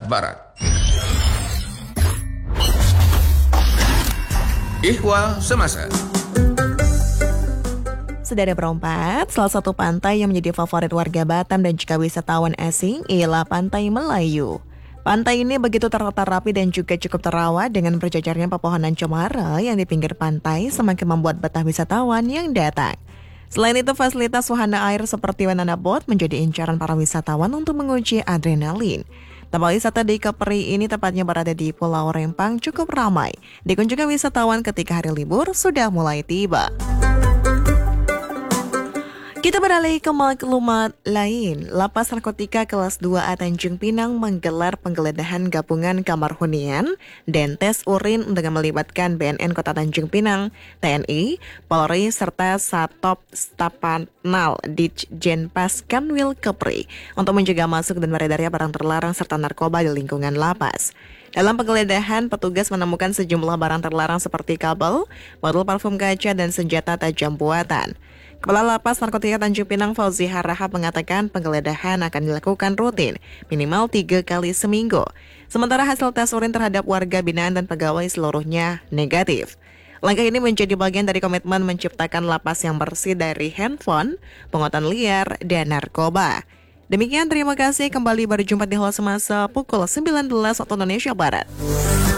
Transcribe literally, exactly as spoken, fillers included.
Barat. Ihwal Semasa. Saudara Perompak, salah satu pantai yang menjadi favorit warga Batam dan juga wisatawan asing ialah Pantai Melayu. Pantai ini begitu tertata rapi dan juga cukup terawat dengan berjajarnya pepohonan cemara yang di pinggir pantai semakin membuat betah wisatawan yang datang. Selain itu, fasilitas wahana air seperti banana boat menjadi incaran para wisatawan untuk menguji adrenalin. Tempat wisata di Kepri ini tepatnya berada di Pulau Rempang cukup ramai dikunjungi wisatawan ketika hari libur sudah mulai tiba. Kita beralih ke maklumat lain. Lapas Narkotika Kelas dua A Tanjung Pinang menggelar penggeledahan gabungan kamar hunian dan tes urin dengan melibatkan B N N Kota Tanjung Pinang, T N I, Polri, serta Satop Stapanal Ditjenpas Kanwil Kepri untuk mencegah masuk dan beredarnya barang terlarang serta narkoba di lingkungan lapas. Dalam penggeledahan, petugas menemukan sejumlah barang terlarang seperti kabel, botol parfum kaca, dan senjata tajam buatan. Kepala Lapas Narkotika Tanjung Pinang Fauzi Harahap mengatakan penggeledahan akan dilakukan rutin, minimal tiga kali seminggu. Sementara hasil tes urin terhadap warga binaan dan pegawai seluruhnya negatif. Langkah ini menjadi bagian dari komitmen menciptakan lapas yang bersih dari handphone, pungutan liar, dan narkoba. Demikian, terima kasih. Kembali berjumpa di Ihwal Semasa pukul sembilan belas waktu Indonesia Barat.